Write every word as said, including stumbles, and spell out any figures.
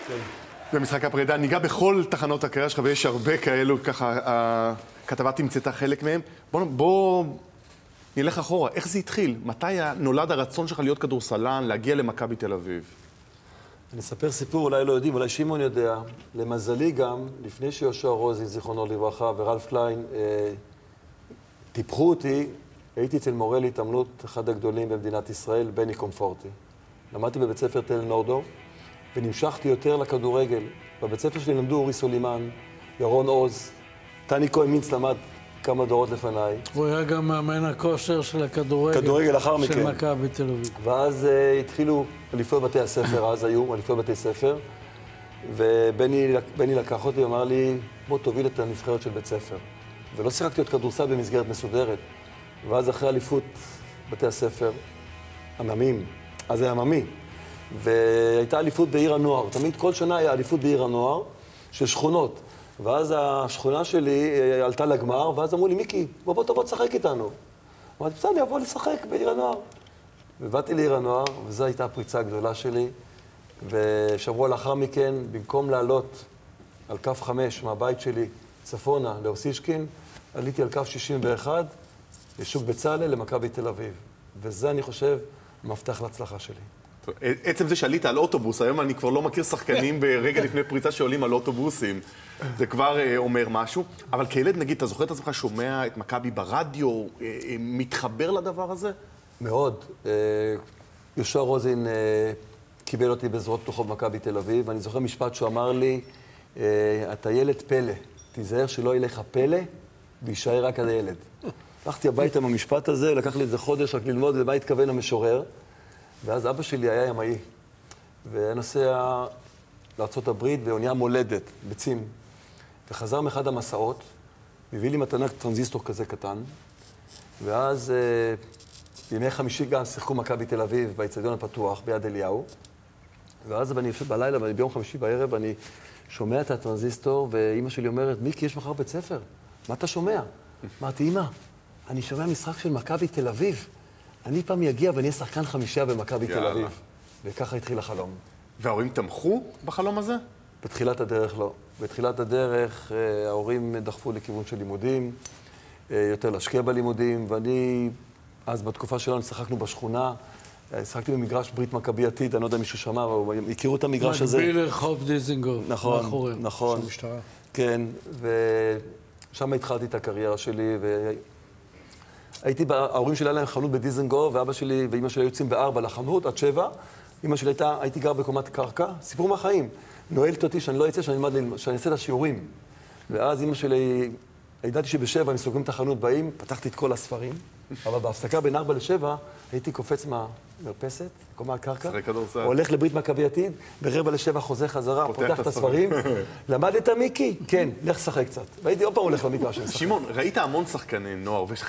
במשחק הפרידה, ניגע בכל תחנות הקריירה שלך, ויש הרבה כאלו, ככה, הכתבה תמצתה חלק מהם. בוא, בוא נלך אחורה. איך זה התחיל? מתי נולד הרצון שלך להיות כדורסלן, להגיע למכבי תל אביב? אני אספר סיפור, אולי לא יודעים, אולי שמעון יודע. למזלי גם, לפני שיהושע רוזין, זיכרונו לברכה, ורלף קליין אה, טיפחו אותי, הייתי אצל מורה להתעמלות, אחד הגדולים במדינת ישראל, בני קומפורטי. למדתי בבית ספר תל נורדו, ונמשכתי יותר לכדורגל. בבית ספר שלי למדו אורי סולימן, ירון עוז, טני כהן מינץ למד כמה דורות לפניי. הוא היה גם מאמן הכושר של הכדורגל. כדורגל לאחר מכן. של מכבי תל אביב. ואז uh, התחילו אליפויות בתי הספר, אז היו אליפויות בתי ספר, ובני לקח אותי ואמר לי, בוא תוביל את הנבחרת של בית ספר. ולא שיחקתי עוד כדורסל במסגרת מסודרת. ואז אחרי אליפות בתי הספר, עממים, אז היה עממי. והייתה אליפות בעיר הנוער. תמיד כל שנה היה אליפות בעיר הנוער של שכונות. ואז השכונה שלי עלתה לגמר, ואז אמרו לי, מיקי, בוא בוא תבוא תשחק איתנו. אמרתי, בסדר, אני אבוא לשחק בעיר הנוער. ובאתי לעיר הנוער, וזו הייתה הפריצה הגדולה שלי. ושבוע לאחר מכן, במקום לעלות על קו חמש מהבית שלי צפונה לאוסישקין, עליתי על קו שישים ואחת, לשוק בצלאל, למכבי תל אביב. וזה, אני חושב, מפתח להצלחה שלי. עצם זה שעלית על אוטובוס, היום אני כבר לא מכיר שחקנים ברגע לפני פריצה שעולים על אוטובוסים. זה כבר אומר משהו. אבל כילד, נגיד, אתה זוכר את עצמך שומע את מכבי ברדיו, מתחבר לדבר הזה? מאוד. יהושע רוזין קיבל אותי בזרועות פתוחות במכבי תל אביב, ואני זוכר משפט שהוא אמר לי, אתה ילד פלא, תיזהר שלא ילך הפלא, ויישאר רק הילד. הלכתי הביתה עם המשפט הזה, לקח לי איזה חודש רק ללמוד למה התכוון המשורר. ואז אבא שלי היה ימאי, והיה נוסע לארצות הברית באונייה מולדת, בצים. וחזר מאחד המסעות, הביא לי מתנה טרנזיסטור כזה קטן, ואז בימי חמישי גם שיחקו מכבי תל אביב באצטדיון הפתוח ביד אליהו, ואז אני יושב בלילה, ביום חמישי בערב, אני שומע את הטרנזיסטור, ואימא שלי אומרת, מיקי, יש מחר בית ספר, מה אתה שומע? אמרתי, אמא, אני שומע משחק של מכבי תל אביב. אני פעם יגיע ואני אהיה שחקן חמישייה במכבי תל אביב. וככה התחיל החלום. וההורים תמכו בחלום הזה? בתחילת הדרך לא. בתחילת הדרך ההורים דחפו לכיוון של לימודים, יותר להשקיע בלימודים, ואני, אז בתקופה שלנו שחקנו בשכונה, שחקתי במגרש ברית מכבי עתיד, אני לא יודע אם מישהו שמע, אבל הכירו את המגרש הזה. מקביל לרחוב דיזנגוף. נכון, נכון. של משטרה. כן, ושם התחלתי את הקריירה שלי, ו... הייתי, ההורים שלי היה להם חנות בדיזנגוף, ואבא שלי ואמא שלי היו יוצאים בארבע לחנות, עד שבע. אמא שלי הייתה, הייתי גר בקומת קרקע, סיפור מהחיים. נועלת אותי שאני לא אצא, שאני אלמד, שאני אעשה את השיעורים. ואז אמא שלי, ידעתי שבשבע הם סוגרים את החנות, באים, פתחתי את כל הספרים, אבל בהפסקה בין ארבע לשבע, הייתי קופץ מהמרפסת, קומת קרקע, הולך לברית מכבי עתיד, ברבע לשבע חוזר חזרה, פותח את הספרים. למדת מיקי? כן, לך שחק קצת. והייתי עוד פעם הולך למגרש. שמעון, ראית המון שחקני נוער,